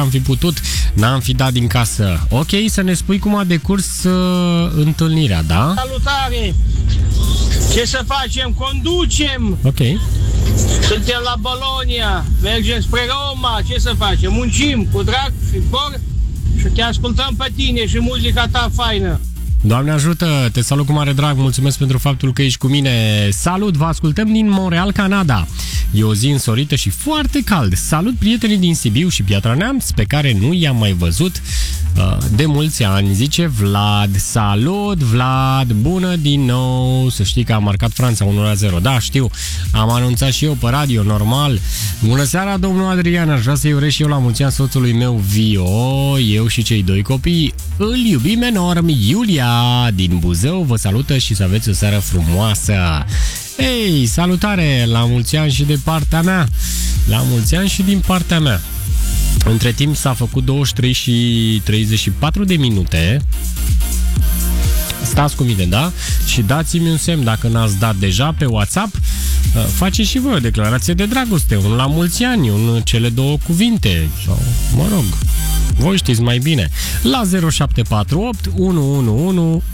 am fi putut, n-am fi dat din casă. Ok, să ne spui cum a decurs întâlnirea, da? Salutare! Ce să facem? Conducem! Ok. Suntem la Bologna, mergem spre Roma, ce să facem? Muncim cu drag și cor și te ascultăm pe tine și muzica ta faină. Doamne ajută, te salut cu mare drag, mulțumesc pentru faptul că ești cu mine. Salut, vă ascultăm din Montreal, Canada. E o zi însorită și foarte cald. Salut prietenii din Sibiu și Piatra Neamț, pe care nu i-am mai văzut de mulți ani, zice Vlad. Salut, Vlad, bună din nou. Să știi că a marcat Franța 1-0. Da, știu, am anunțat și eu pe radio, normal. Bună seara, domnul Adrian, aș vrea să-i urez și eu la mulți ani soțului meu Vio. Eu și cei doi copii îl iubim enorm. Iulia din Buzău vă salută și să aveți o seară frumoasă. Ei, salutare, la mulți ani și de partea mea. La mulți ani și din partea mea. Între timp s-a făcut 23 și 34 de minute. Stați cu mine, da? Și dați-mi un semn dacă n-ați dat deja pe WhatsApp. Faceți și voi o declarație de dragoste, un la mulți ani, un cele două cuvinte, sau, mă rog, voi știți mai bine. La 0748 111